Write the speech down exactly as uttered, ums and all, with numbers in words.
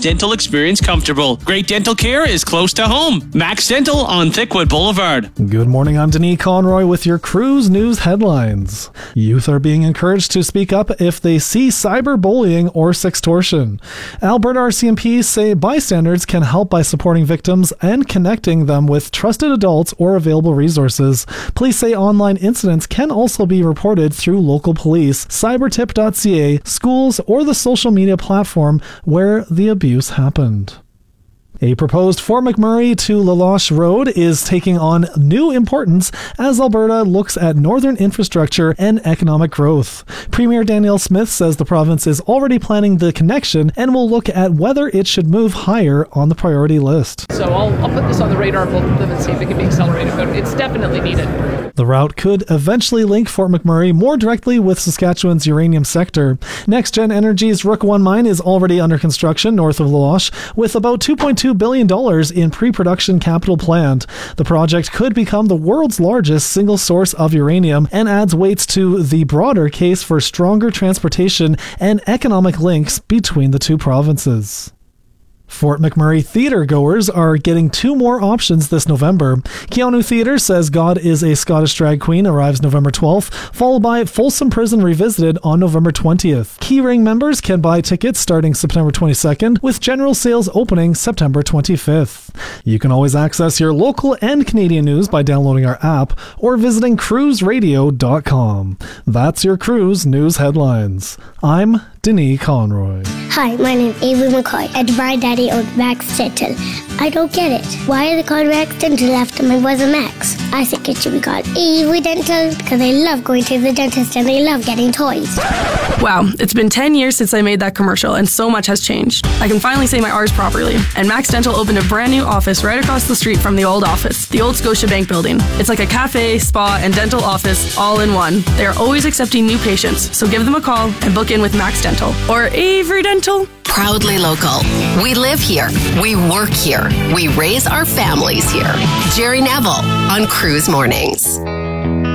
dental experience comfortable. Great dental care is close to home. Max Dental on Thickwood Boulevard. Good morning, I'm Denis Conroy with your Cruise News headlines. Youth are being encouraged to speak up if they see cyberbullying or sextortion. Alberta R C M P say bystanders can help by supporting victims and connecting them with trusted adults or available resources. Police say online incidents can also be reported through local police, cybertip dot c a, schools, or the social media platform where the abuse happened. A proposed Fort McMurray to Laloche Road is taking on new importance as Alberta looks at northern infrastructure and economic growth. Premier Danielle Smith says the province is already planning the connection and will look at whether it should move higher on the priority list. So I'll, I'll put this on the radar of both of them and see if it can be accelerated, but it's definitely needed. The route could eventually link Fort McMurray more directly with Saskatchewan's uranium sector. NextGen Energy's Rook one mine is already under construction north of Laloche, with about two point two billion dollars in pre-production capital planned. The project could become the world's largest single source of uranium and adds weights to the broader case for stronger transportation and economic links between the two provinces. Fort McMurray theatre goers are getting two more options this November. Keanu Theatre says God is a Scottish Drag Queen arrives November twelfth, followed by Folsom Prison Revisited on November twentieth. Keyring members can buy tickets starting September twenty-second, with general sales opening September twenty-fifth. You can always access your local and Canadian news by downloading our app or visiting cruise radio dot com. That's your Cruise News headlines. I'm Denis Conroy. Hi, my name is Avery McCoy, and my daddy owns Max Dental. I don't get it. Why are they called Max Dental after my brother Max? I think it should be called Avery Dental because they love going to the dentist and they love getting toys. Wow, it's been ten years since I made that commercial and so much has changed. I can finally say my R's properly. And Max Dental opened a brand new office right across the street from the old office, the old Scotiabank building. It's like a cafe, spa, and dental office all in one. They are always accepting new patients, so give them a call and book in with Max Dental. Or Avery Dental. Proudly local. We live here. We work here. We raise our families here. Jerry Neville on Cruise Mornings.